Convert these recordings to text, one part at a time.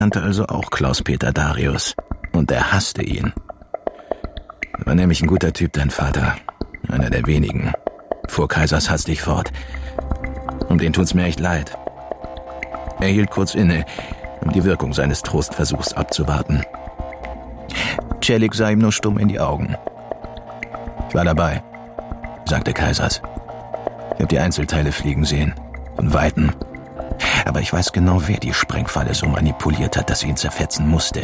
kannte also auch Klaus-Peter Darius. Und er hasste ihn. Er war nämlich ein guter Typ, dein Vater. Einer der wenigen. Fuhr Kaisers hastig fort. Um den tut's mir echt leid. Er hielt kurz inne, um die Wirkung seines Trostversuchs abzuwarten. Celik sah ihm nur stumm in die Augen. Ich war dabei, sagte Kaisers. Ich habe die Einzelteile fliegen sehen. Von Weitem. Aber ich weiß genau, wer die Sprengfalle so manipuliert hat, dass sie ihn zerfetzen musste.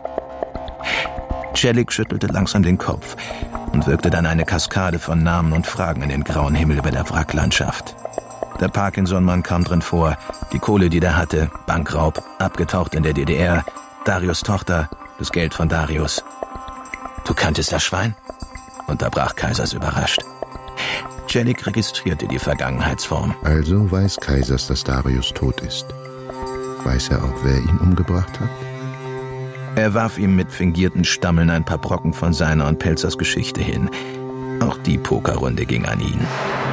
Celik schüttelte langsam den Kopf und wirkte dann eine Kaskade von Namen und Fragen in den grauen Himmel über der Wracklandschaft. Der Parkinson-Mann kam drin vor, die Kohle, die der hatte, Bankraub, abgetaucht in der DDR, Darius' Tochter, das Geld von Darius. »Du kanntest das Schwein?« unterbrach Kaisers überrascht. Celik registrierte die Vergangenheitsform. Also weiß Kaisers, dass Darius tot ist. Weiß er auch, wer ihn umgebracht hat? Er warf ihm mit fingierten Stammeln ein paar Brocken von seiner und Pelzers Geschichte hin. Auch die Pokerrunde ging an ihn.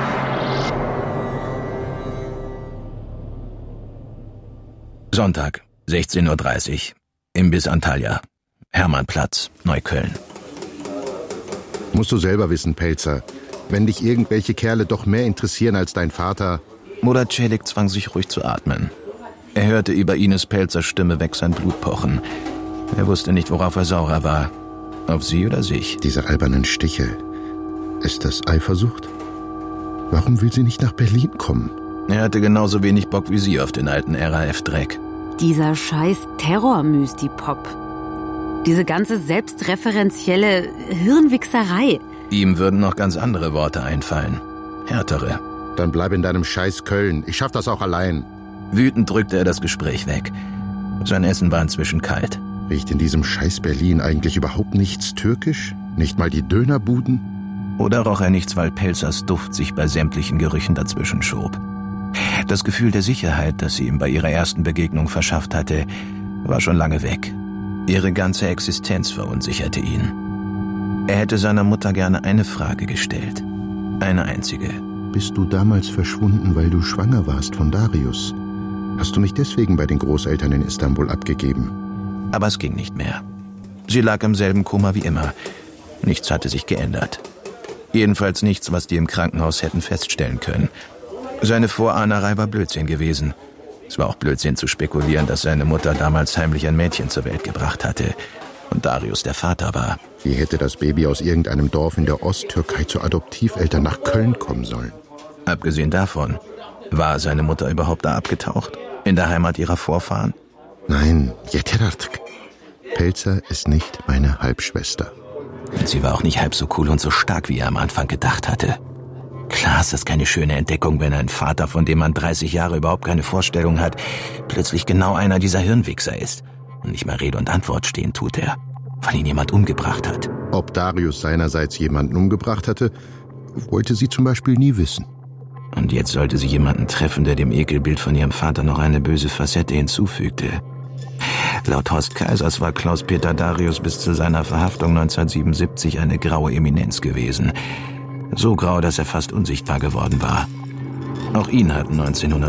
Sonntag, 16:30 Uhr. Imbiss Antalya. Hermannplatz, Neukölln. Musst du selber wissen, Pelzer. Wenn dich irgendwelche Kerle doch mehr interessieren als dein Vater... Murat Celik zwang sich ruhig zu atmen. Er hörte über Ines Pelzers Stimme weg sein Blut pochen. Er wusste nicht, worauf er saurer war. Auf sie oder sich. Diese albernen Stiche. Ist das Eifersucht? Warum will sie nicht nach Berlin kommen? Er hatte genauso wenig Bock wie sie auf den alten RAF-Dreck. Dieser scheiß Terror-Mysti-Pop. Diese ganze selbstreferenzielle Hirnwichserei. Ihm würden noch ganz andere Worte einfallen. Härtere. Dann bleib in deinem Scheiß Köln. Ich schaff das auch allein. Wütend drückte er das Gespräch weg. Sein Essen war inzwischen kalt. Riecht in diesem Scheiß Berlin eigentlich überhaupt nichts türkisch? Nicht mal die Dönerbuden? Oder roch er nichts, weil Pelzers Duft sich bei sämtlichen Gerüchen dazwischen schob. Das Gefühl der Sicherheit, das sie ihm bei ihrer ersten Begegnung verschafft hatte, war schon lange weg. Ihre ganze Existenz verunsicherte ihn. Er hätte seiner Mutter gerne eine Frage gestellt. Eine einzige. Bist du damals verschwunden, weil du schwanger warst von Darius? Hast du mich deswegen bei den Großeltern in Istanbul abgegeben? Aber es ging nicht mehr. Sie lag im selben Koma wie immer. Nichts hatte sich geändert. Jedenfalls nichts, was die im Krankenhaus hätten feststellen können. Seine Vorahnerei war Blödsinn gewesen. Es war auch Blödsinn zu spekulieren, dass seine Mutter damals heimlich ein Mädchen zur Welt gebracht hatte und Darius der Vater war. Wie hätte das Baby aus irgendeinem Dorf in der Osttürkei zu Adoptiveltern nach Köln kommen sollen? Abgesehen davon, war seine Mutter überhaupt da abgetaucht? In der Heimat ihrer Vorfahren? Nein, Yeterartk. Pelzer ist nicht meine Halbschwester. Und sie war auch nicht halb so cool und so stark, wie er am Anfang gedacht hatte. Klar ist das keine schöne Entdeckung, wenn ein Vater, von dem man 30 Jahre überhaupt keine Vorstellung hat, plötzlich genau einer dieser Hirnwichser ist. Und nicht mal Rede und Antwort stehen tut er, weil ihn jemand umgebracht hat. Ob Darius seinerseits jemanden umgebracht hatte, wollte sie zum Beispiel nie wissen. Und jetzt sollte sie jemanden treffen, der dem Ekelbild von ihrem Vater noch eine böse Facette hinzufügte. Laut Horst Kaisers war Klaus-Peter Darius bis zu seiner Verhaftung 1977 eine graue Eminenz gewesen. So grau, dass er fast unsichtbar geworden war. Auch ihn hatten